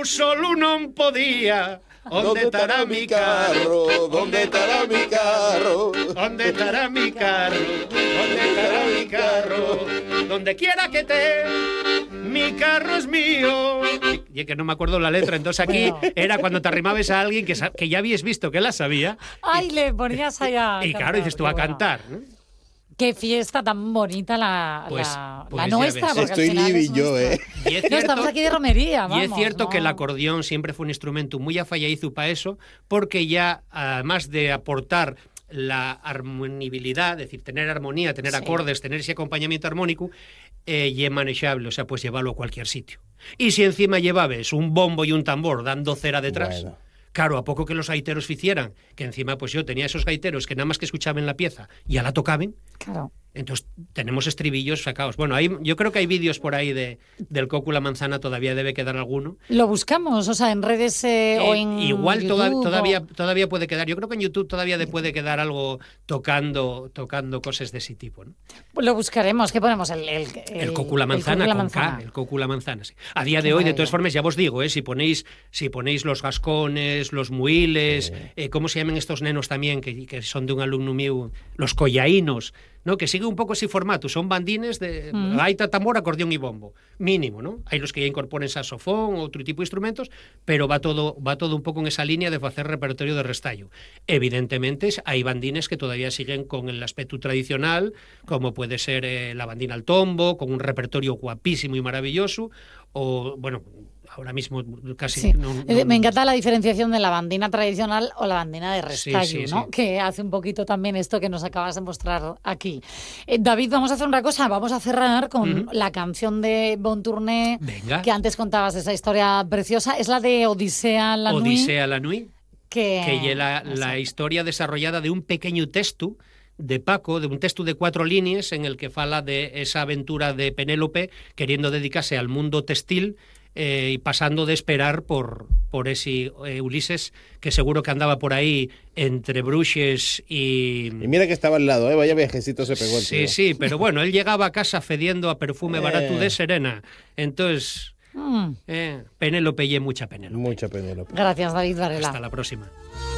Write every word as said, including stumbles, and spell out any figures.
eu solo non podía. ¿Dónde estará mi carro? ¿Dónde estará mi carro? ¿Dónde estará mi carro? ¿Dónde estará mi carro? Donde quiera que esté, mi carro es mío. Y, y que no me acuerdo la letra, entonces aquí bueno. Era cuando te arrimabas a alguien que, que ya habías visto que la sabía. Ay, y, le ponías allá. Y, y claro, dices tú a bueno. cantar, ¿no? Qué fiesta tan bonita la, pues, la, pues la nuestra. Estoy libre yo, ¿eh? Y es cierto, no, estamos aquí de romería, vamos. Y es cierto no. que el acordeón siempre fue un instrumento muy afalladizo para eso, porque ya, además de aportar la armonibilidad, es decir, tener armonía, tener sí. acordes, tener ese acompañamiento armónico, eh, y es manejable, o sea, pues llevarlo a cualquier sitio. Y si encima llevabas un bombo y un tambor dando cera detrás... Bueno. Claro, a poco que los gaiteros hicieran, que encima pues yo tenía esos gaiteros que nada más que escuchaban la pieza ya la tocaban, claro. Entonces tenemos estribillos sacados. Bueno, hay, yo creo que hay vídeos por ahí de, del Cocu la Manzana, todavía debe quedar alguno. Lo buscamos, o sea, en redes eh, eh, o en Igual YouTube, toda, todavía, o... todavía puede quedar, yo creo que en YouTube todavía de puede quedar algo tocando, tocando cosas de ese tipo, ¿no? Lo buscaremos, ¿qué ponemos? El, el, el, el Cocu la Manzana, el con manzana. K, el Cocu la Manzana, sí. A día de Qué hoy, maravilla. de todas formas, ya os digo, ¿eh? si ponéis si ponéis los gascones, los muiles, sí. eh, ¿cómo se llaman estos nenos también, que, que son de un alumno mío? Los collaínos, ¿no? Que sigue un poco ese formato, son bandines de mm. gaita, tambor, acordeón y bombo, mínimo, ¿no? Hay los que ya incorporen saxofón, otro tipo de instrumentos, pero va todo va todo un poco en esa línea de hacer repertorio de restallo. Evidentemente hay bandines que todavía siguen con el aspecto tradicional, como puede ser eh, la bandina al tombo, con un repertorio guapísimo y maravilloso, o, bueno... Ahora mismo casi... Sí. No, no, Me encanta la diferenciación de la bandina tradicional o la bandina de restallo, sí, sí, ¿no? Sí. Que hace un poquito también esto que nos acabas de mostrar aquí. Eh, David, vamos a hacer una cosa, vamos a cerrar con uh-huh. la canción de Bon Tourné, Venga. Que antes contabas esa historia preciosa, es la de Odisea la Nuit. Odisea la Nuit, que, que es la, la historia desarrollada de un pequeño texto de Paco, de un texto de cuatro líneas en el que fala de esa aventura de Penélope queriendo dedicarse al mundo textil, Eh, y pasando de esperar por, por ese eh, Ulises, que seguro que andaba por ahí entre Bruges y... Y mira que estaba al lado, ¿eh? Vaya viajecito se pegó el Sí, tío. sí, pero bueno, él llegaba a casa fediendo a perfume eh. barato de Serena. Entonces, mm. eh, Penélope y mucha Penélope. Mucha Penélope. Gracias, David Varela. Hasta la próxima.